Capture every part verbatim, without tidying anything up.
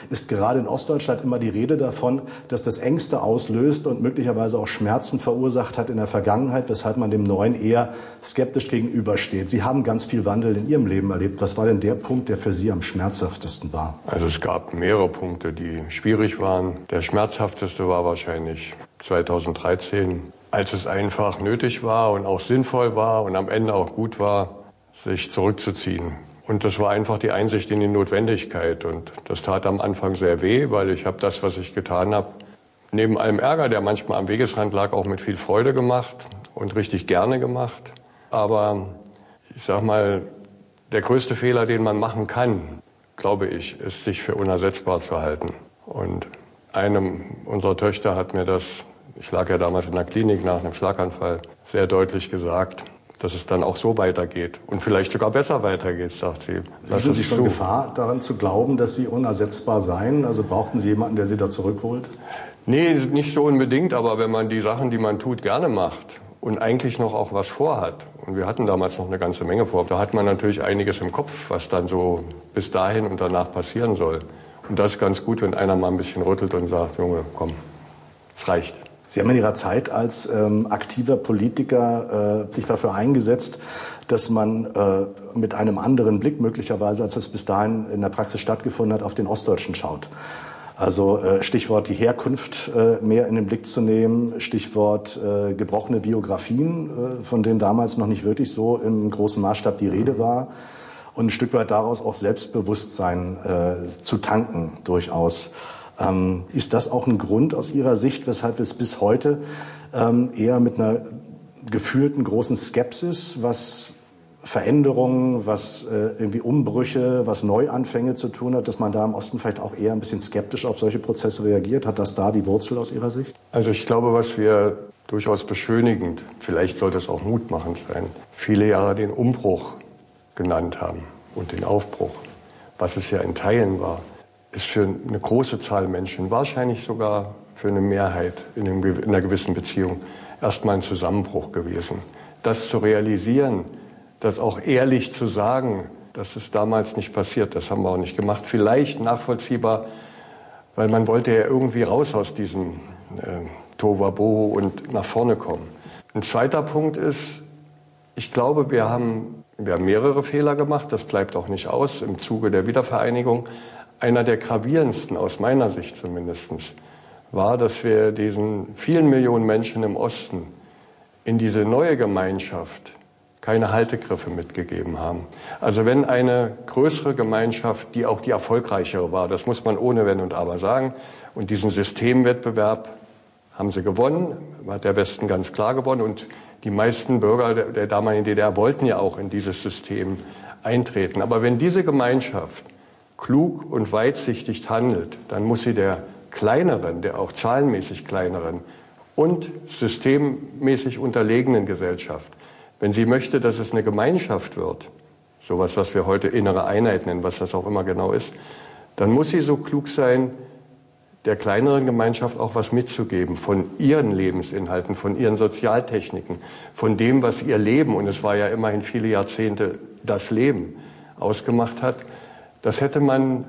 ist gerade in Ostdeutschland immer die Rede davon, dass das Ängste auslöst und möglicherweise auch Schmerzen verursacht hat in der Vergangenheit, weshalb man dem Neuen eher skeptisch gegenübersteht. Sie haben ganz viel Wandel in Ihrem Leben erlebt. Was war denn der Punkt, der für Sie am schmerzhaftesten war? Also es gab mehrere Punkte, die schwierig waren. Der schmerzhafteste war wahrscheinlich zweitausenddreizehn, als es einfach nötig war und auch sinnvoll war und am Ende auch gut war, sich zurückzuziehen. Und das war einfach die Einsicht in die Notwendigkeit. Und das tat am Anfang sehr weh, weil ich habe das, was ich getan habe, neben allem Ärger, der manchmal am Wegesrand lag, auch mit viel Freude gemacht und richtig gerne gemacht. Aber ich sag mal, der größte Fehler, den man machen kann, glaube ich, ist, sich für unersetzbar zu halten. Und eine unserer Töchter hat mir das, ich lag ja damals in der Klinik nach einem Schlaganfall, sehr deutlich gesagt, dass es dann auch so weitergeht und vielleicht sogar besser weitergeht, sagt sie. Lassen Sie schon Gefahr daran zu glauben, dass Sie unersetzbar seien? Also brauchten Sie jemanden, der Sie da zurückholt? Nee, nicht so unbedingt, aber wenn man die Sachen, die man tut, gerne macht und eigentlich noch auch was vorhat, und wir hatten damals noch eine ganze Menge vor, da hat man natürlich einiges im Kopf, was dann so bis dahin und danach passieren soll. Und das ist ganz gut, wenn einer mal ein bisschen rüttelt und sagt, Junge, komm, es reicht. Sie haben in Ihrer Zeit als ähm, aktiver Politiker äh, sich dafür eingesetzt, dass man äh, mit einem anderen Blick möglicherweise, als es bis dahin in der Praxis stattgefunden hat, auf den Ostdeutschen schaut. Also äh, Stichwort die Herkunft äh, mehr in den Blick zu nehmen, Stichwort äh, gebrochene Biografien, äh, von denen damals noch nicht wirklich so im großen Maßstab die Rede war. Und ein Stück weit daraus auch Selbstbewusstsein äh, zu tanken durchaus. Ähm, ist das auch ein Grund aus Ihrer Sicht, weshalb es bis heute ähm, eher mit einer gefühlten großen Skepsis, was Veränderungen, was äh, irgendwie Umbrüche, was Neuanfänge zu tun hat, dass man da im Osten vielleicht auch eher ein bisschen skeptisch auf solche Prozesse reagiert? Hat das da die Wurzel aus Ihrer Sicht? Also ich glaube, was wir durchaus beschönigend, vielleicht sollte es auch mutmachend sein, viele Jahre den Umbruch genannt haben und den Aufbruch, was es ja in Teilen war, ist für eine große Zahl Menschen, wahrscheinlich sogar für eine Mehrheit in, einem, in einer gewissen Beziehung, erstmal ein Zusammenbruch gewesen. Das zu realisieren, das auch ehrlich zu sagen, dass es damals nicht passiert, das haben wir auch nicht gemacht. Vielleicht nachvollziehbar, weil man wollte ja irgendwie raus aus diesem äh, Tohuwabohu und nach vorne kommen. Ein zweiter Punkt ist, ich glaube, wir haben, wir haben mehrere Fehler gemacht, das bleibt auch nicht aus im Zuge der Wiedervereinigung. Einer der gravierendsten, aus meiner Sicht zumindest, war, dass wir diesen vielen Millionen Menschen im Osten in diese neue Gemeinschaft keine Haltegriffe mitgegeben haben. Also wenn eine größere Gemeinschaft, die auch die erfolgreichere war, das muss man ohne Wenn und Aber sagen, und diesen Systemwettbewerb haben sie gewonnen, hat der Westen ganz klar gewonnen, und die meisten Bürger der, der damaligen D D R wollten ja auch in dieses System eintreten. Aber wenn diese Gemeinschaft klug und weitsichtig handelt, dann muss sie der kleineren, der auch zahlenmäßig kleineren und systemmäßig unterlegenen Gesellschaft, wenn sie möchte, dass es eine Gemeinschaft wird, sowas, was wir heute innere Einheit nennen, was das auch immer genau ist, dann muss sie so klug sein, der kleineren Gemeinschaft auch was mitzugeben von ihren Lebensinhalten, von ihren Sozialtechniken, von dem, was ihr Leben, und es war ja immerhin viele Jahrzehnte das Leben, ausgemacht hat. Das hätte man,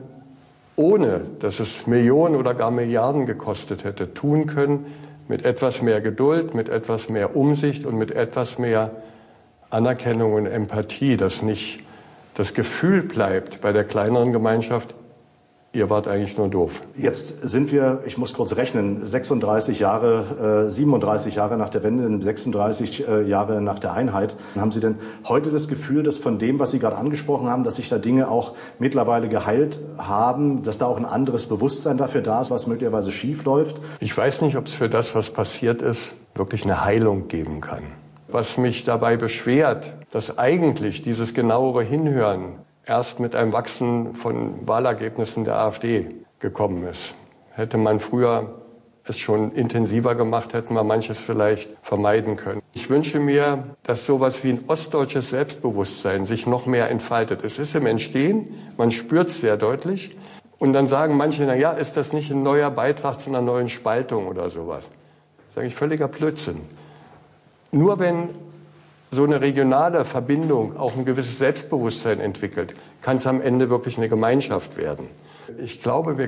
ohne dass es Millionen oder gar Milliarden gekostet hätte, tun können, mit etwas mehr Geduld, mit etwas mehr Umsicht und mit etwas mehr Anerkennung und Empathie, dass nicht das Gefühl bleibt bei der kleineren Gemeinschaft, ihr wart eigentlich nur doof. Jetzt sind wir, ich muss kurz rechnen, sechsunddreißig Jahre, äh, siebenunddreißig Jahre nach der Wende, sechsunddreißig äh, Jahre nach der Einheit. Haben Sie denn heute das Gefühl, dass von dem, was Sie gerade angesprochen haben, dass sich da Dinge auch mittlerweile geheilt haben, dass da auch ein anderes Bewusstsein dafür da ist, was möglicherweise schief läuft? Ich weiß nicht, ob es für das, was passiert ist, wirklich eine Heilung geben kann. Was mich dabei beschwert, dass eigentlich dieses genauere Hinhören erst mit einem Wachsen von Wahlergebnissen der AfD gekommen ist. Hätte man früher es schon intensiver gemacht, hätten wir manches vielleicht vermeiden können. Ich wünsche mir, dass sowas wie ein ostdeutsches Selbstbewusstsein sich noch mehr entfaltet. Es ist im Entstehen, man spürt es sehr deutlich. Und dann sagen manche, na ja, ist das nicht ein neuer Beitrag zu einer neuen Spaltung oder sowas? Das sage ich, völliger Blödsinn. Nur wenn so eine regionale Verbindung auch ein gewisses Selbstbewusstsein entwickelt, kann es am Ende wirklich eine Gemeinschaft werden. Ich glaube, wir